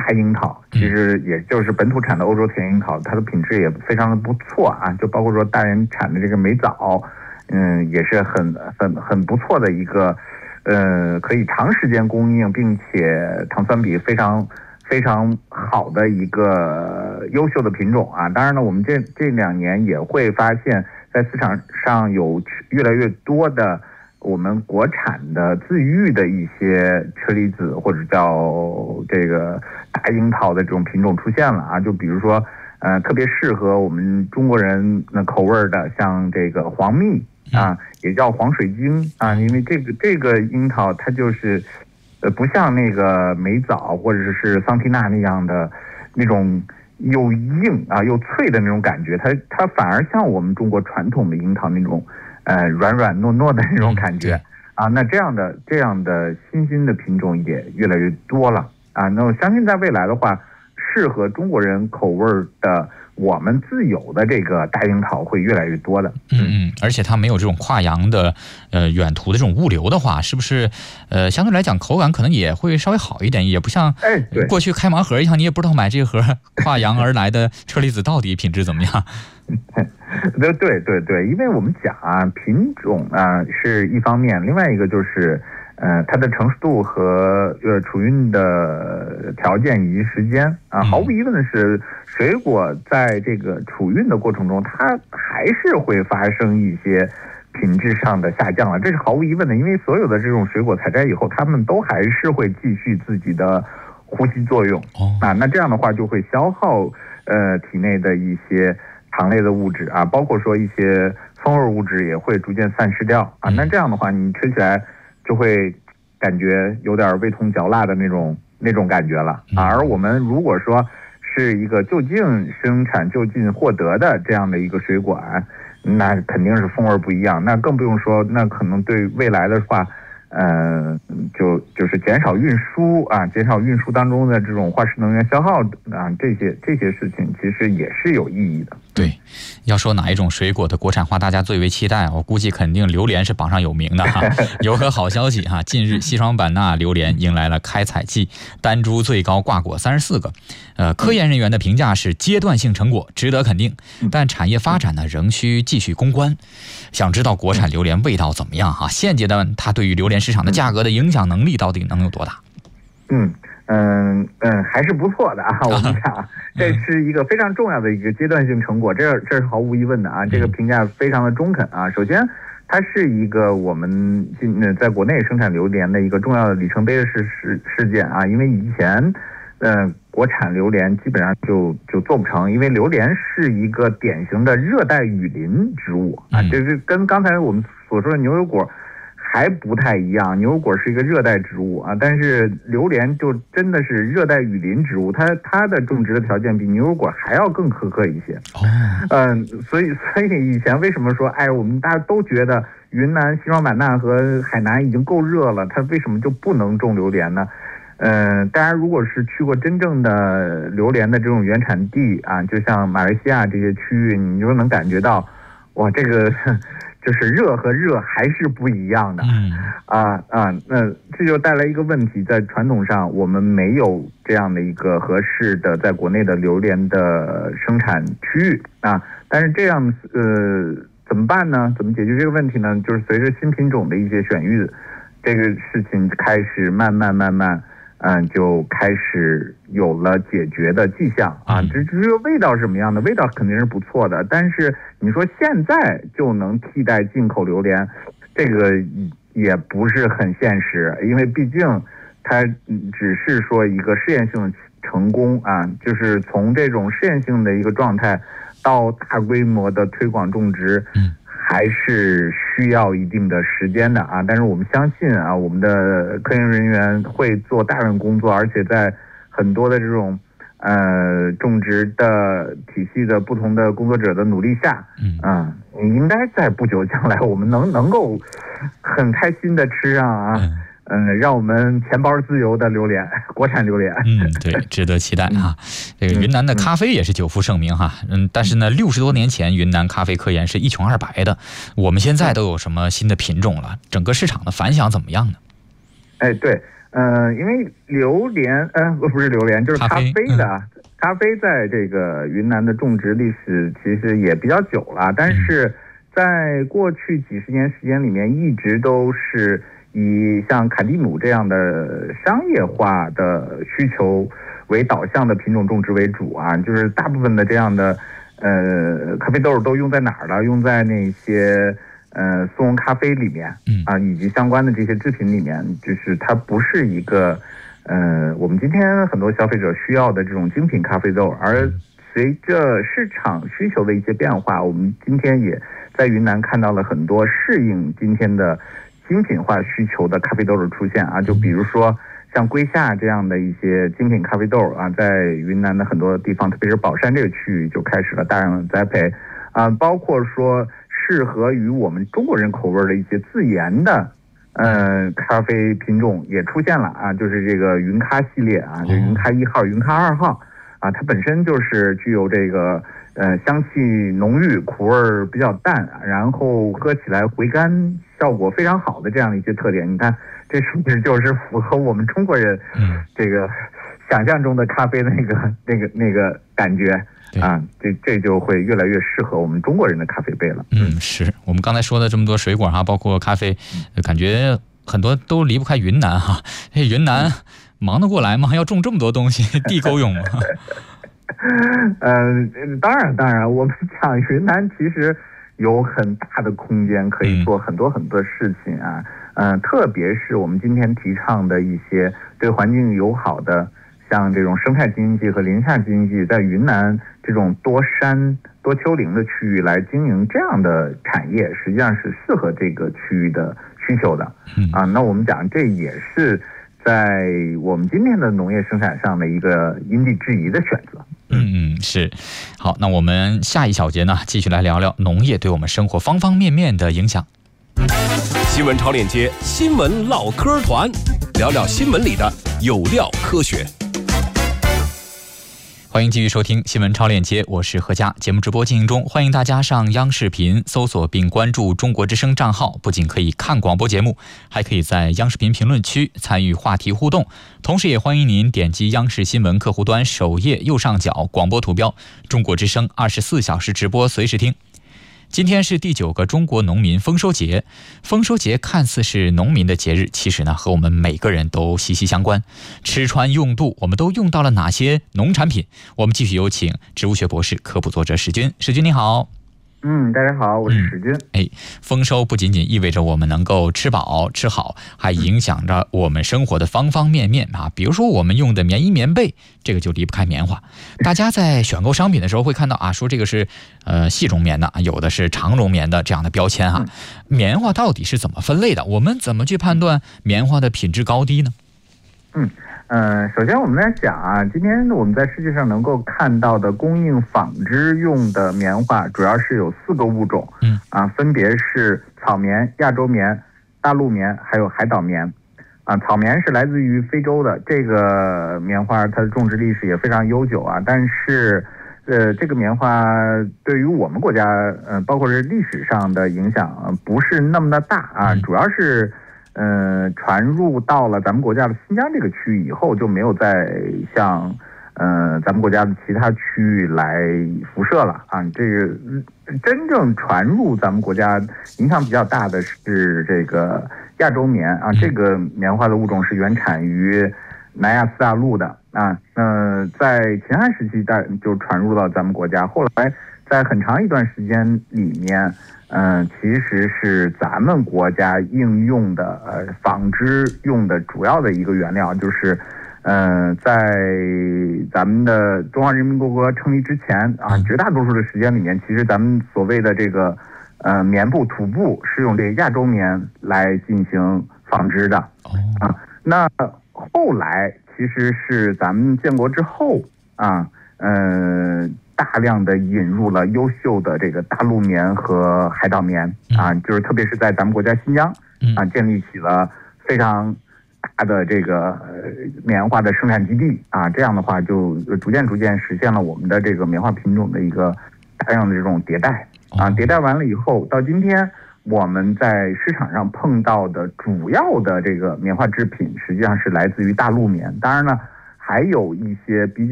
大樱桃，其实也就是本土产的欧洲甜樱桃，它的品质也非常的不错啊，就包括说大连产的这个梅枣，也是很不错的一个，可以长时间供应，并且糖酸比非常好的一个优秀的品种啊。当然呢，我们这2年也会发现，在市场上有越来越多的我们国产的自育的一些车厘子或者叫这个大樱桃的这种品种出现了啊。就比如说，特别适合我们中国人口味的，像这个黄蜜啊，也叫黄水晶啊，因为这个樱桃它就是。不像那个梅枣或者是桑缇娜那样的那种又硬啊又脆的那种感觉，它反而像我们中国传统的樱桃那种软软糯糯的那种感觉啊。那这样的新的品种也越来越多了啊。那我相信在未来的话，适合中国人口味的我们自有的这个大樱桃会越来越多的。 而且它没有这种跨洋的远途的这种物流的话，是不是相对来讲口感可能也会稍微好一点，也不像过去开盲盒一样，你也不知道买这个盒跨洋而来的车厘子到底品质怎么样。 对，因为我们讲啊，品种啊是一方面，另外一个就是它的成熟度和储运的条件以及时间啊，毫无疑问的是，水果在这个储运的过程中，它还是会发生一些品质上的下降了，这是毫无疑问的。因为所有的这种水果采摘以后，它们都还是会继续自己的呼吸作用啊，那这样的话就会消耗体内的一些糖类的物质啊，包括说一些风味物质也会逐渐散失掉啊，那这样的话你吃起来就会感觉有点味同嚼蜡的那种感觉了啊。而我们如果说是一个就近生产就近获得的这样的一个水果啊，那肯定是风味不一样，那更不用说，那可能对未来的话就是减少运输啊，减少运输当中的这种化石能源消耗啊，这些事情其实也是有意义的。 对，要说哪一种水果的国产化大家最为期待，我估计肯定榴莲是榜上有名的哈。有个好消息哈，近日西双版纳榴莲迎来了开采季，单株最高挂果34个。科研人员的评价是阶段性成果，值得肯定，但产业发展呢仍需继续攻关。想知道国产榴莲味道怎么样哈？现阶段它对于榴莲市场的价格的影响能力到底能有多大？ 还是不错的啊。我们讲，这是一个非常重要的一个阶段性成果，这是毫无疑问的啊。这个评价非常的中肯啊。首先，它是一个我们在国内生产榴莲的一个重要的里程碑的事件啊。因为以前，国产榴莲基本上就做不成，因为榴莲是一个典型的热带雨林植物啊，这是跟刚才我们所说的牛油果还不太一样，牛油果是一个热带植物啊，但是榴莲就真的是热带雨林植物，它的种植的条件比牛油果还要更苛刻一些。所以以前为什么说，我们大家都觉得云南、西双版纳和海南已经够热了，它为什么就不能种榴莲呢？大家如果是去过真正的榴莲的这种原产地啊，就像马来西亚这些区域，你就能感觉到，哇，这个就是热和热还是不一样的。那这就带来一个问题，在传统上我们没有这样的一个合适的在国内的榴莲的生产区域啊。但是这样怎么办呢？怎么解决这个问题呢？就是随着新品种的一些选育，这个事情开始慢慢就开始有了解决的迹象啊。至于味道是什么样的，味道肯定是不错的，但是你说现在就能替代进口榴莲，这个也不是很现实，因为毕竟它只是说一个试验性的成功啊，就是从这种试验性的一个状态到大规模的推广种植，还是需要一定的时间的啊。但是我们相信啊，我们的科研人员会做大量工作，而且在很多的这种种植的体系的不同的工作者的努力下，应该在不久将来我们能够很开心的吃上啊。让我们钱包自由的榴莲，国产榴莲。 对，值得期待哈。这个云南的咖啡也是久负盛名哈。但是呢，60多年前云南咖啡科研是一穷二白的，我们现在都有什么新的品种了？整个市场的反响怎么样呢？ 对， 因为榴莲，不是榴莲，就是咖啡的。咖啡在这个云南的种植历史其实也比较久了，但是在过去几十年时间里面，一直都是以像卡蒂姆这样的商业化的需求为导向的品种种植为主啊，就是大部分的这样的咖啡豆都用在哪儿了？用在那些速溶咖啡里面啊，以及相关的这些制品里面，就是它不是一个我们今天很多消费者需要的这种精品咖啡豆，而随着市场需求的一些变化，我们今天也在云南看到了很多适应今天的精品化需求的咖啡豆的出现啊，就比如说像龟夏这样的一些精品咖啡豆啊，在云南的很多地方，特别是保山这个区域就开始了大量的栽培啊，包括说适合于我们中国人口味的一些自研的咖啡品种也出现了啊，就是这个云咖系列啊，就云咖1号、云咖2号啊，它本身就是具有这个香气浓郁、苦味比较淡，然后喝起来回甘效果非常好的这样的一些特点。你看，这是不是就是符合我们中国人这个想象中的咖啡的那个感觉？啊，这就会越来越适合我们中国人的咖啡杯了。 是我们刚才说的这么多水果哈，包括咖啡，感觉很多都离不开云南哈。云南忙得过来吗？要种这么多东西，地够用吗？ 当然，我们讲云南其实有很大的空间可以做很多很多事情啊。特别是我们今天提倡的一些对环境友好的。像这种生态经济和林下经济，在云南这种多山多丘陵的区域来经营这样的产业，实际上是适合这个区域的需求的。那我们讲这也是在我们今天的农业生产上的一个因地制宜的选择。 是。好，那我们下一小节呢，继续来聊聊农业对我们生活方方面面的影响。 新闻超链接，新闻唠嗑团，聊聊新闻里的有料科学。 欢迎继续收听新闻超链接，我是何佳。节目直播进行中，欢迎大家上央视频搜索并关注中国之声账号，不仅可以看广播节目，还可以在央视频评论区参与话题互动。同时也欢迎您点击央视新闻客户端首页右上角广播图标，中国之声24小时直播随时听。今天是第9个中国农民丰收节。丰收节看似是农民的节日，其实呢和我们每个人都息息相关。吃穿用度，我们都用到了哪些农产品？我们继续有请植物学博士、科普作者史军。史军你好。 大家好，我是史军。 丰收不仅仅意味着我们能够吃饱吃好，还影响着我们生活的方方面面啊。比如说我们用的棉衣棉被，这个就离不开棉花。大家在选购商品的时候会看到啊，说这个是细绒棉的，有的是长绒棉的这样的标签哈。棉花到底是怎么分类的？我们怎么去判断棉花的品质高低呢？ 首先我们来讲啊，今天我们在世界上能够看到的供应纺织用的棉花，主要是有4个物种，分别是草棉、亚洲棉、大陆棉，还有海岛棉。草棉是来自于非洲的，这个棉花它的种植历史也非常悠久啊，但是这个棉花对于我们国家包括是历史上的影响不是那么的大啊，主要是传入到了咱们国家的新疆这个区域以后，就没有再向咱们国家的其他区域来辐射了啊。这个真正传入咱们国家影响比较大的是这个亚洲棉啊，这个棉花的物种是原产于南亚次大陆的啊。在秦汉时期就传入到咱们国家，后来在很长一段时间里面。其实是咱们国家应用的纺织用的主要的一个原料，就是在咱们的中华人民共和国成立之前啊，绝大多数的时间里面，其实咱们所谓的这个棉布、土布是用这个亚洲棉来进行纺织的啊。那后来其实是咱们建国之后啊，大量的引入了优秀的这个大陆棉和海岛棉啊，就是特别是在咱们国家新疆啊，建立起了非常大的这个棉花的生产基地啊，这样的话就逐渐实现了我们的这个棉花品种的一个大量的这种迭代啊。迭代完了以后，到今天我们在市场上碰到的主要的这个棉花制品，实际上是来自于大陆棉。当然呢，还有一些比较